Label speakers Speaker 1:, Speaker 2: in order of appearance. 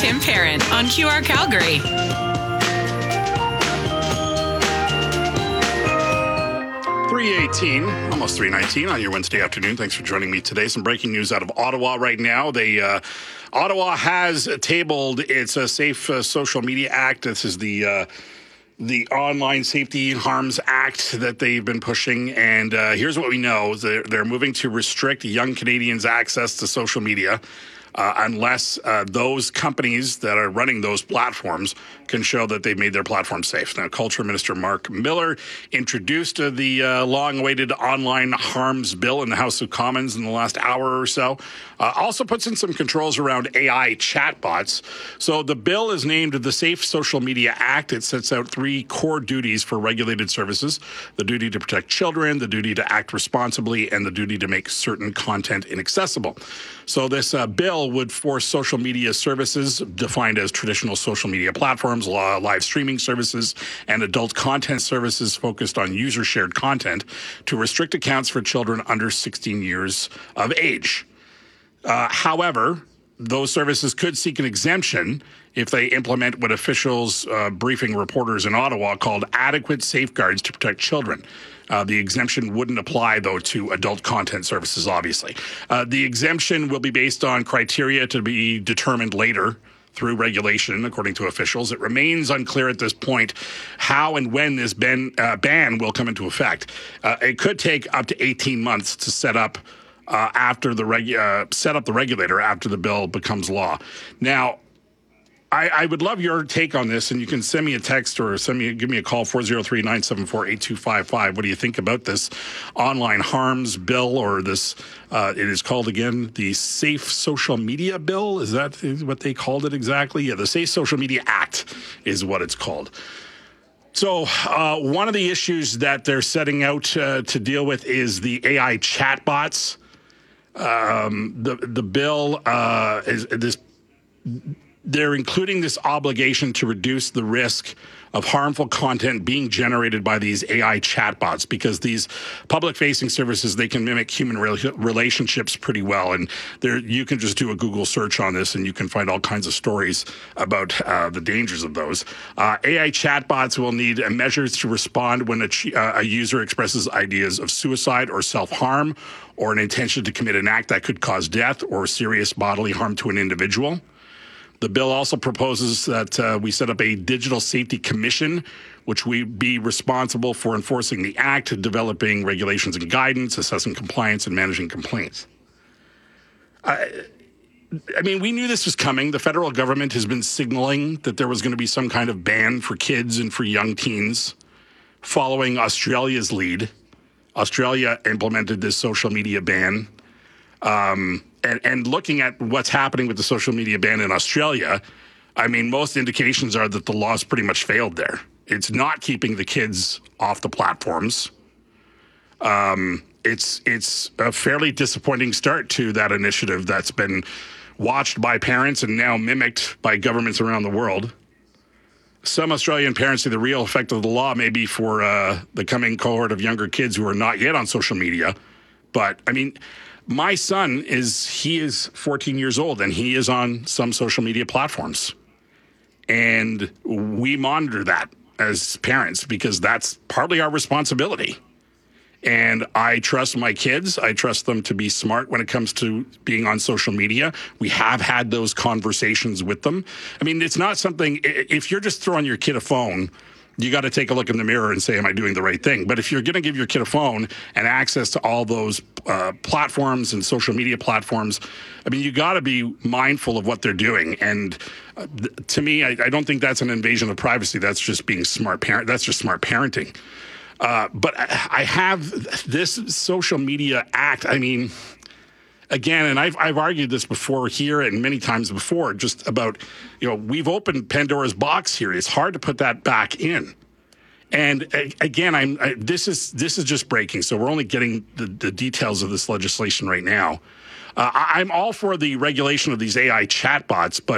Speaker 1: Tim Parent on QR Calgary.
Speaker 2: 3:18, almost 3:19 on your Wednesday afternoon. Thanks for joining me today. Some breaking news out of Ottawa right now. Ottawa has tabled its Safe Social Media Act. This is the Online Safety Harms Act that they've been pushing. And here's what we know. They're moving to restrict young Canadians' access to social media unless those companies that are running those platforms can show that they've made their platform safe. Now, Culture Minister Mark Miller introduced the long-awaited online harms bill in the House of Commons in the last hour or so. Also puts in some controls around AI chatbots. So the bill is named the Safe Social Media Act. It sets out three core duties for regulated services: the duty to protect children, the duty to act responsibly, and the duty to make certain content inaccessible. So this bill would force social media services defined as traditional social media platforms, live streaming services, and adult content services focused on user-shared content to restrict accounts for children under 16 years of age. However, those services could seek an exemption if they implement what officials briefing reporters in Ottawa called adequate safeguards to protect children. The exemption wouldn't apply, though, to adult content services, obviously. The exemption will be based on criteria to be determined later through regulation, according to officials. It remains unclear at this point how and when this ban will come into effect. It could take up to 18 months to set up the regulator after the bill becomes law. Now, I would love your take on this, and you can send me a text or give me a call, 403-974-8255. What do you think about this online harms bill, or this, it is called again, the Safe Social Media Bill? Is that what they called it exactly? Yeah, the Safe Social Media Act is what it's called. So one of the issues that they're setting out to deal with is the AI chatbots. The bill is this. They're including this obligation to reduce the risk of harmful content being generated by these AI chatbots, because these public-facing services, they can mimic human relationships pretty well. And you can just do a Google search on this, and you can find all kinds of stories about the dangers of those. AI chatbots will need measures to respond when a user expresses ideas of suicide or self-harm, or an intention to commit an act that could cause death or serious bodily harm to an individual. The bill also proposes that we set up a digital safety commission, which we be responsible for enforcing the act, developing regulations and guidance, assessing compliance, and managing complaints. I mean, we knew this was coming. The federal government has been signaling that there was going to be some kind of ban for kids and for young teens, following Australia's lead. Australia implemented this social media ban. And looking at what's happening with the social media ban in Australia, I mean, most indications are that the law's pretty much failed there. It's not keeping the kids off the platforms. It's a fairly disappointing start to that initiative that's been watched by parents and now mimicked by governments around the world. Some Australian parents say the real effect of the law may be for the coming cohort of younger kids who are not yet on social media. But, I mean, my son is 14 years old, and he is on some social media platforms. And we monitor that as parents because that's partly our responsibility. And I trust my kids. I trust them to be smart when it comes to being on social media. We have had those conversations with them. I mean, it's not something, if you're just throwing your kid a phone, you got to take a look in the mirror and say, am I doing the right thing? But if you're going to give your kid a phone and access to all those platforms and social media platforms, I mean, you got to be mindful of what they're doing. And to me, I don't think that's an invasion of privacy. That's just being smart parent. That's just smart parenting. But I have this social media act. I mean, again, and I've argued this before here and many times before, just about, we've opened Pandora's box here. It's hard to put that back in. And again, this is just breaking. So we're only getting the details of this legislation right now. I'm all for the regulation of these AI chatbots, but